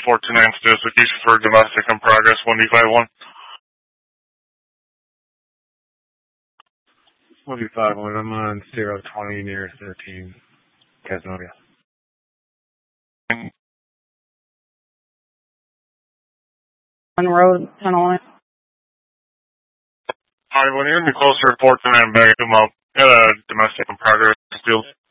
429 status for domestic in progress 1D51. 1D51, I'm on 020 near 13, Casanova. On road, tunnel line. Alright, when you're going to be closer to 429, back them up. Got a domestic in progress still.